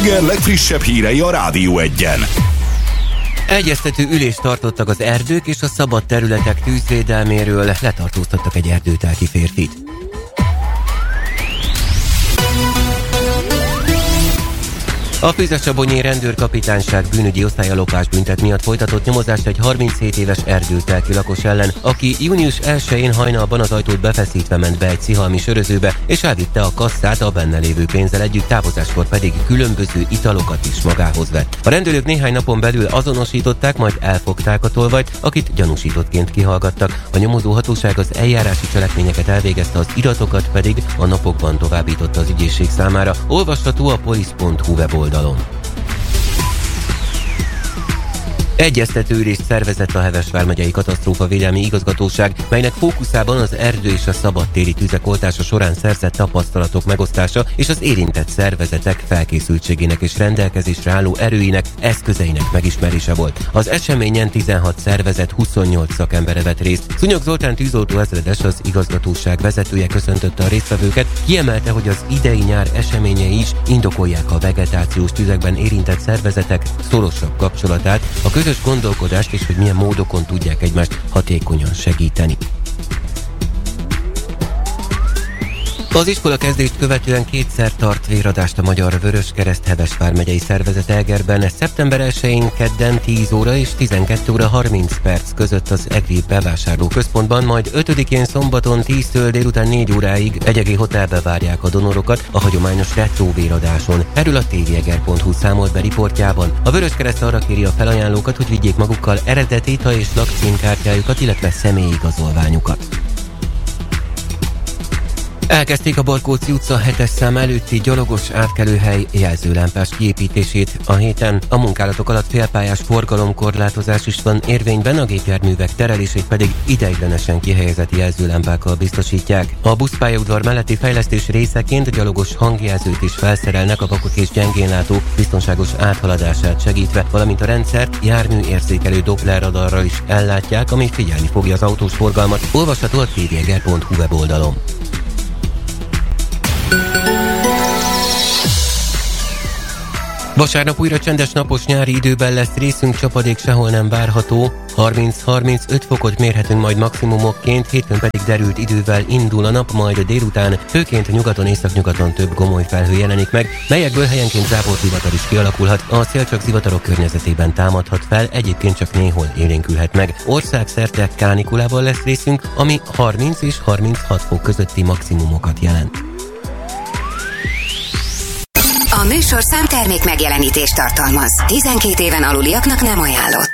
reggel legfrissebb hírei a Rádió Egyen. Egyeztető ülést tartottak az erdők és a szabad területek tűzvédelméről, letartóztattak egy erdőtálki férfit. A Füzesabonyi rendőrkapitányság bűnügyi osztálya lopásbüntet miatt folytatott nyomozást egy 37 éves erdőtelki lakos ellen, aki június 1-én hajnalban az ajtót befeszítve ment be egy szihalmi sörözőbe, és elvitte a kasszát a benne lévő pénzzel együtt, távozáskor pedig különböző italokat is magához vett. A rendőrök néhány napon belül azonosították, majd elfogták a tolvajt, akit gyanúsítottként kihallgattak. A nyomozó hatóság az eljárási cselekményeket elvégezte, az iratokat pedig a napokban továbbította az ügyészség számára. Olvasható a polisz.hu weboldalon. Egyeztető ülést szervezett a Heves vármegyei katasztrófavédelmi igazgatóság, melynek fókuszában az erdő és a szabadtéri tüzek oltása során szerzett tapasztalatok megosztása és az érintett szervezetek felkészültségének és rendelkezésre álló erőinek, eszközeinek megismerése volt. Az eseményen 16 szervezet 28 szakembere vett részt. Szúnyog Zoltán tűzoltó ezredes, az igazgatóság vezetője köszöntötte a résztvevőket, kiemelte, hogy az idei nyár eseményei is indokolják a vegetációs tüzekben érintett szervezetek szorosabb kapcsolatát, a közös gondolkodást és hogy milyen módokon tudják egymást hatékonyan segíteni. Az iskola kezdést követően kétszer tart véradást a Magyar Vöröskereszt Heves vármegyei szervezet Egerben. Szeptember 1-én kedden 10 óra és 12 óra 30 perc között az EGRI bevásárlóközpontban, majd 5-én szombaton 10-től délután 4 óráig egy hotelbe várják a donorokat a hagyományos retróvéradáson. Erről a tveger.hu számolt be riportjában. A Vöröskereszt arra kéri a felajánlókat, hogy vigyék magukkal eredeti és lakcímkártyájukat, illetve személyigazolványukat. Elkezdték a Barkóczi utca 7-es szám előtti gyalogos átkelőhely jelzőlámpás kiépítését. A héten a munkálatok alatt félpályás forgalomkorlátozás is van érvényben, a gépjárművek terelését pedig ideiglenesen kihelyezett jelzőlámpákkal biztosítják. A buszpályaudvar melletti fejlesztés részeként gyalogos hangjelzőt is felszerelnek a vakok és gyengénlátó biztonságos áthaladását segítve, valamint a rendszert járműérzékelő Doppler radarral is ellátják, ami figyelni fogja az autós forgalmat. Olvasható a tveger.hu weboldalon. Vasárnap újra csendes napos nyári időben lesz részünk, csapadék sehol nem várható. 30-35 fokot mérhetünk majd maximumokként, hétfőn pedig derült idővel indul a nap, majd délután főként nyugaton, északnyugaton több gomoly felhő jelenik meg, melyekből helyenként záporzivatar is kialakulhat. A szél csak zivatarok környezetében támadhat fel, egyébként csak néhol élénkülhet meg. Országszerte kánikulával lesz részünk, ami 30 és 36 fok közötti maximumokat jelent. A műsorszám termék megjelenítést tartalmaz. 12 éven aluliaknak nem ajánlott.